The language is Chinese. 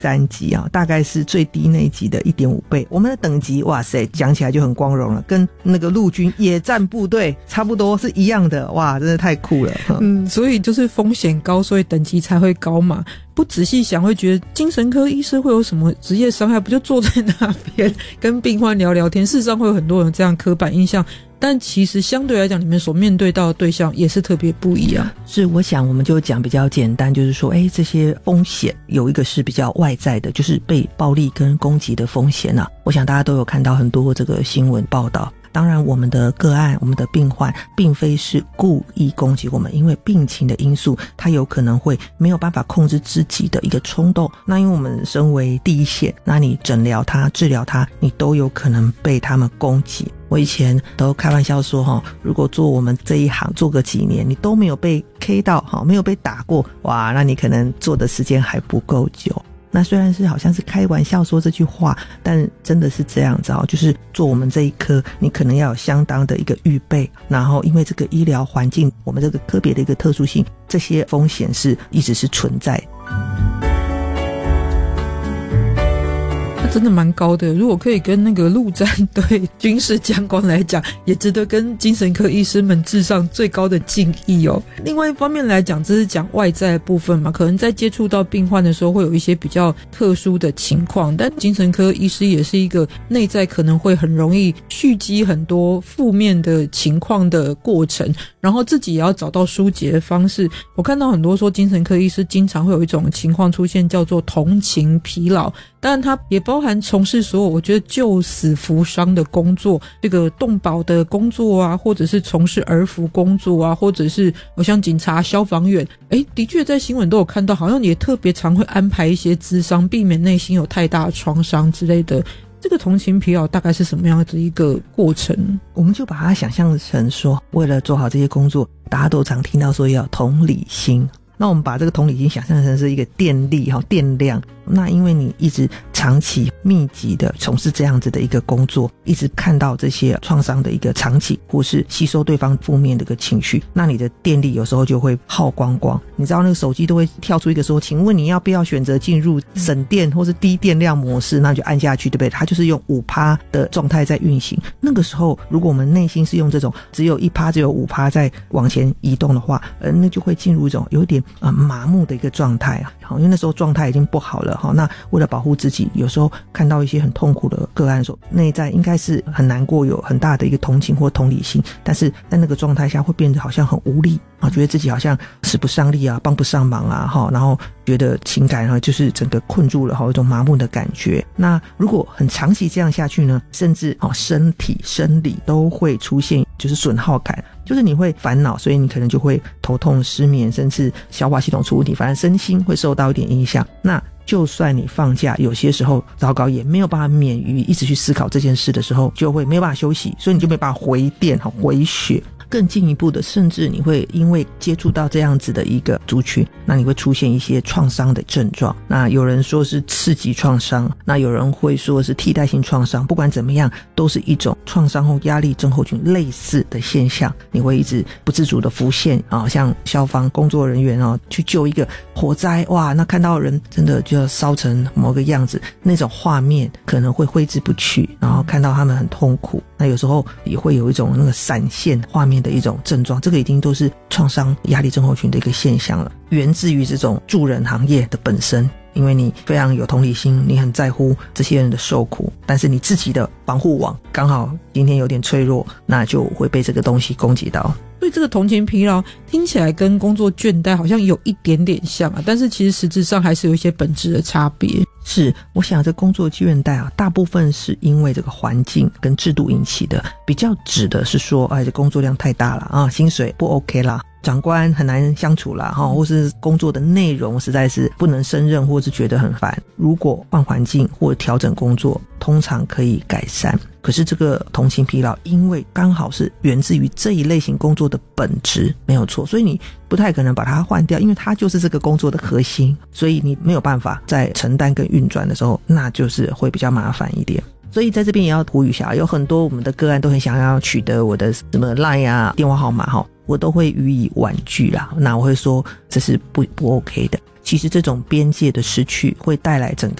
3级啊，大概是最低那一级的 1.5 倍。我们的等级哇塞，讲起来就很光荣了，跟那个陆军野战部队差不多是一样的，哇，真的太酷了。 所以就是风险高，所以等级才会高嘛。不仔细想会觉得精神科医师会有什么职业伤害，不就坐在那边跟病患聊聊天，事实上会有很多人这样刻板印象，但其实相对来讲你们所面对到的对象也是特别不一样。 是，我想我们就讲比较简单，就是说这些风险有一个是比较外在的，就是被暴力跟攻击的风险啊。我想大家都有看到很多这个新闻报道，当然我们的个案，我们的病患并非是故意攻击我们，因为病情的因素他有可能会没有办法控制自己的一个冲动，那因为我们身为第一线，那你诊疗他治疗他，你都有可能被他们攻击。我以前都开玩笑说如果做我们这一行做个几年，你都没有被 K 到没有被打过，哇，那你可能做的时间还不够久。那虽然是好像是开玩笑说这句话，但真的是这样子就是做我们这一科你可能要有相当的一个预备，然后因为这个医疗环境我们这个科别的一个特殊性，这些风险是一直是存在的。 真的蛮高的，如果可以跟那个陆战队军事将官来讲，也值得跟精神科医师们致上最高的敬意哦。另外一方面来讲，这是讲外在的部分嘛，可能在接触到病患的时候会有一些比较特殊的情况，但精神科医师也是一个内在可能会很容易蓄积很多负面的情况的过程，然后自己也要找到疏解的方式。我看到很多说精神科医师经常会有一种情况出现，叫做同情疲劳，当然它也包含从事所有我觉得救死扶伤的工作，这个动保的工作啊，或者是从事儿福工作啊，或者是像警察消防员，的确在新闻都有看到，好像也特别常会安排一些咨商，避免内心有太大的创伤之类的。这个同情疲劳大概是什么样的一个过程？ 我们就把它想象成说，为了做好这些工作，大家都常听到说要同理心，那我们把这个同理心想象成是一个电力电量，那因为你一直长期密集的从事这样子的一个工作，一直看到这些创伤的一个长期，或是吸收对方负面的一个情绪，那你的电力有时候就会耗光光。你知道那个手机都会跳出一个说，请问你要不要选择进入省电或是低电量模式，那你就按下去，对不对？它就是用 5% 的状态在运行。那个时候如果我们内心是用这种只有 1% 只有 5% 在往前移动的话，那就会进入一种有点麻木的一个状态因为那时候状态已经不好了那为了保护自己，有时候看到一些很痛苦的个案的时候，内在应该是很难过，有很大的一个同情或同理心，但是在那个状态下会变得好像很无力觉得自己好像使不上力帮不上忙然后觉得情感就是整个困住了一种麻木的感觉。那如果很长期这样下去呢，甚至身体生理都会出现就是损耗感，就是你会烦恼，所以你可能就会头痛失眠，甚至消化系统出问题，反正身心会受到一点影响。那就算你放假，有些时候糟糕也没有办法免于一直去思考这件事的时候，就会没有办法休息，所以你就没有办法回电回血。更进一步的，甚至你会因为接触到这样子的一个族群，那你会出现一些创伤的症状。那有人说是刺激创伤，那有人会说是替代性创伤，不管怎么样都是一种创伤后压力症候群类似的现象。你会一直不自主的浮现像消防工作人员去救一个火灾，哇，那看到人真的就要烧成某个样子，那种画面可能会挥之不去，然后看到他们很痛苦，那有时候也会有一种那个闪现画面的一种症状，这个已经都是创伤压力症候群的一个现象了，源自于这种助人行业的本身。因为你非常有同理心，你很在乎这些人的受苦，但是你自己的防护网刚好今天有点脆弱，那就会被这个东西攻击到。 所以这个同情疲劳听起来跟工作倦怠好像有一点点像但是其实实质上还是有一些本质的差别。 是，我想这工作倦怠大部分是因为这个环境跟制度引起的，比较指的是说这工作量太大了薪水不 OK 啦，长官很难相处啦或是工作的内容实在是不能胜任，或是觉得很烦。如果换环境或调整工作，通常可以改善。可是这个同情疲劳因为刚好是源自于这一类型工作的本质，没有错，所以你不太可能把它换掉，因为它就是这个工作的核心，所以你没有办法在承担跟运转的时候，那就是会比较麻烦一点。所以在这边也要呼吁一下，有很多我们的个案都很想要取得我的什么 LINE 电话号码我都会予以婉拒啦。那我会说这是不 OK 的。 其实这种边界的失去会带来整